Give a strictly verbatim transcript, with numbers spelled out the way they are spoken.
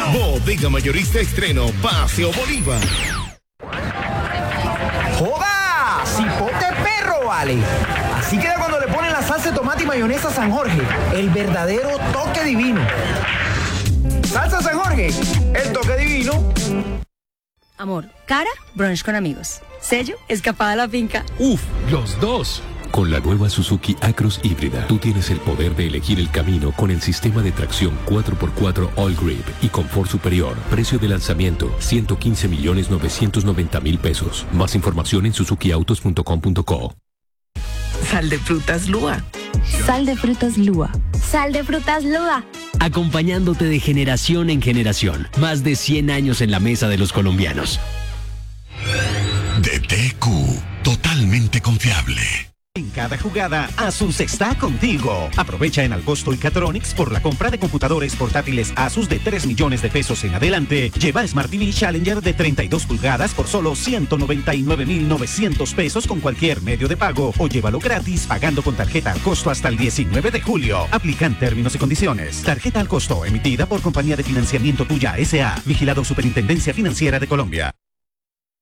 Bodega Mayorista Estreno, Paseo Bolívar. ¡Joda! ¡Cipote perro, vale! Así queda cuando le ponen la salsa de tomate y mayonesa San Jorge. El verdadero toque divino. Salsa San Jorge, el toque divino. Amor, cara, brunch con amigos. Sello, escapada a la finca. Uf, los dos. Con la nueva Suzuki Acros híbrida, tú tienes el poder de elegir el camino con el sistema de tracción cuatro por cuatro All Grip y confort superior. Precio de lanzamiento, ciento quince millones novecientos noventa mil pesos. Más información en suzuki autos punto com punto co. Sal de frutas Lua. Sal de frutas Lua. Sal de frutas Lua. Acompañándote de generación en generación. Más de cien años en la mesa de los colombianos. D T Q, totalmente confiable. En cada jugada, Asus está contigo. Aprovecha en Algosto y Catronics por la compra de computadores portátiles Asus de tres millones de pesos en adelante. Lleva Smart T V Challenger de treinta y dos pulgadas por solo ciento noventa y nueve mil novecientos pesos con cualquier medio de pago o llévalo gratis pagando con tarjeta al costo hasta el diecinueve de julio. Aplican términos y condiciones. Tarjeta al costo emitida por Compañía de Financiamiento Tuya S A. Vigilado Superintendencia Financiera de Colombia.